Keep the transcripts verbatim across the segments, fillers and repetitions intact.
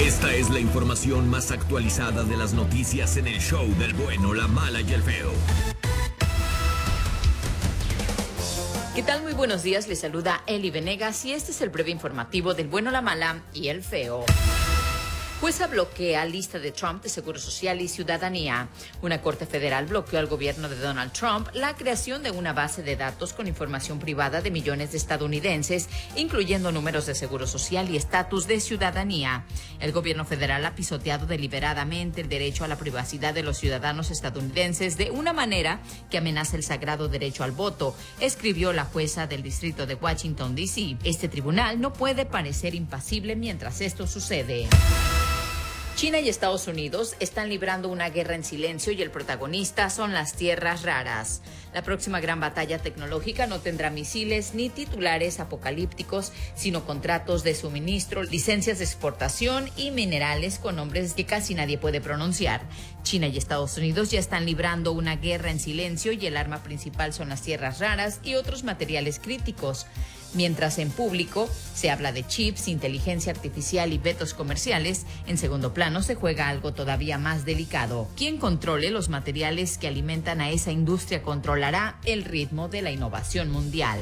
Esta es la información más actualizada de las noticias en el show del bueno, la mala y el feo. ¿Qué tal? Muy buenos días, les saluda Eli Venegas y este es el breve informativo del bueno, la mala y el feo. Jueza bloquea lista de Trump de Seguro Social y Ciudadanía. Una corte federal bloqueó al gobierno de Donald Trump la creación de una base de datos con información privada de millones de estadounidenses, incluyendo números de Seguro Social y estatus de ciudadanía. El gobierno federal ha pisoteado deliberadamente el derecho a la privacidad de los ciudadanos estadounidenses de una manera que amenaza el sagrado derecho al voto, escribió la jueza del distrito de Washington, D C Este tribunal no puede parecer impasible mientras esto sucede. China y Estados Unidos están librando una guerra en silencio y el protagonista son las tierras raras. La próxima gran batalla tecnológica no tendrá misiles ni titulares apocalípticos, sino contratos de suministro, licencias de exportación y minerales con nombres que casi nadie puede pronunciar. China y Estados Unidos ya están librando una guerra en silencio y el arma principal son las tierras raras y otros materiales críticos. Mientras en público se habla de chips, inteligencia artificial y vetos comerciales, en segundo plano se juega algo todavía más delicado. Quien controle los materiales que alimentan a esa industria controlará el ritmo de la innovación mundial.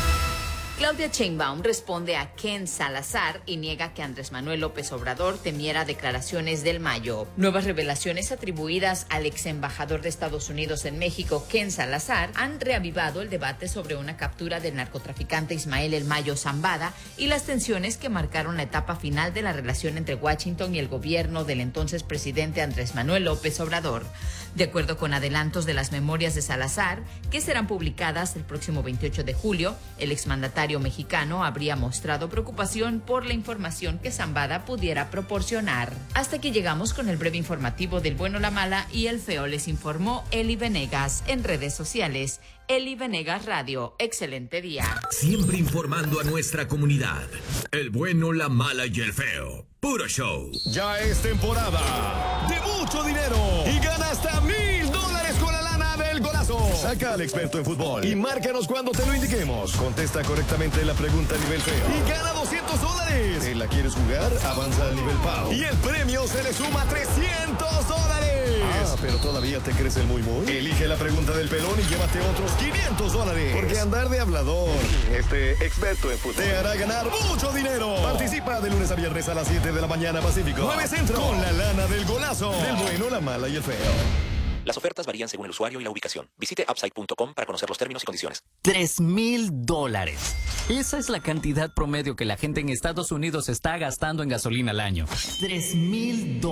Claudia Sheinbaum responde a Ken Salazar y niega que Andrés Manuel López Obrador temiera declaraciones del mayo. Nuevas revelaciones atribuidas al ex embajador de Estados Unidos en México, Ken Salazar, han reavivado el debate sobre una captura del narcotraficante Ismael El Mayo Zambada y las tensiones que marcaron la etapa final de la relación entre Washington y el gobierno del entonces presidente Andrés Manuel López Obrador. De acuerdo con adelantos de las memorias de Salazar, que serán publicadas el próximo veintiocho de julio, el exmandatario mexicano habría mostrado preocupación por la información que Zambada pudiera proporcionar. Hasta aquí llegamos con el breve informativo del bueno, la mala y el feo. Les informó Eli Venegas en redes sociales. Eli Venegas Radio. Excelente día. Siempre informando a nuestra comunidad. El bueno, la mala y el feo. Puro show. Ya es temporada de mucho dinero y gana hasta mil dólares con la lana del golazo. Saca al experto en fútbol y márcanos cuando te lo indiquemos. Contesta correctamente la pregunta a nivel feo y gana doscientos dólares. ¿Te la quieres jugar? Avanza al nivel pavo y el premio se le suma trescientos dólares. Ah, pero todavía te crees el muy muy. Elige la pregunta del pelón y llévate otros quinientos dólares. Porque andar de hablador, este experto en fútbol, te hará ganar mucho dinero. Participa de lunes a viernes a las siete de la mañana Pacífico, nueve Centro, con la lana del golazo, del bueno, la mala y el feo. Las ofertas varían según el usuario y la ubicación. Visite upside punto com para conocer los términos y condiciones. Tres mil dólares. Esa es la cantidad promedio que la gente en Estados Unidos está gastando en gasolina al año. Tres mil dólares.